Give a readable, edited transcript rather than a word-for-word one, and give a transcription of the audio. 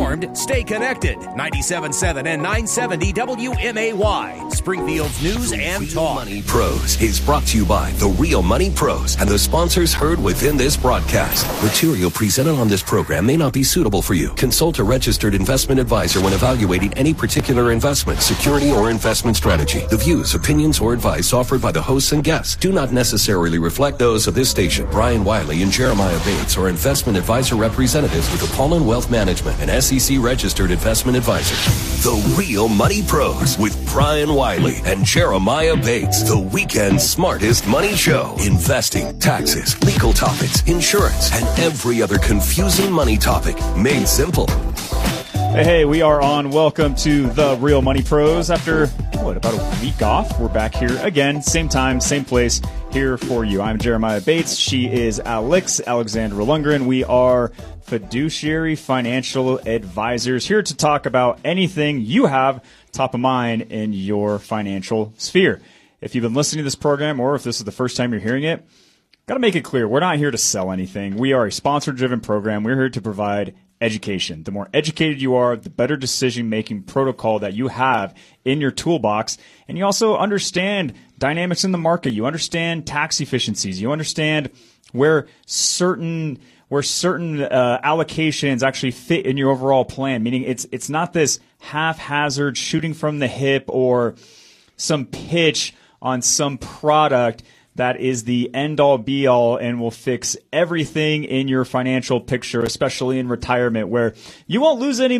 informed, stay connected. 97.7 and 970 WMAY, Springfield's news and Real talk. Money Pros is brought to you by The Real Money Pros and the sponsors heard within this broadcast. Material presented on this program may not be suitable for you. Consult a registered investment advisor when evaluating any particular investment, security, or investment strategy. The views, opinions, or advice offered by the hosts and guests do not necessarily reflect those of this station. Brian Wiley and Jeremiah Bates are investment advisor representatives with Apollon Wealth Management, an SEC registered investment advisor. The Real Money Pros with Brian Wiley and Jeremiah Bates, the weekend's smartest money show. Investing, taxes, legal topics, insurance, and every other confusing money topic made simple. Hey, we are on. Welcome to the Real Money Pros. After, about a week off, we're back here again, same time, same place, here for you. I'm Jeremiah Bates. She is Alexandra Lundgren. We are fiduciary financial advisors here to talk about anything you have top of mind in your financial sphere. If you've been listening to this program or if this is the first time you're hearing it, got to make it clear, we're not here to sell anything. We are a sponsor-driven program. We're here to provide education. The more educated you are, the better decision-making protocol that you have in your toolbox. And you also understand dynamics in the market. You understand tax efficiencies. You understand where certain allocations actually fit in your overall plan, meaning it's not this haphazard shooting from the hip or some pitch on some product that is the end-all, be-all, and will fix everything in your financial picture, especially in retirement, where you won't lose any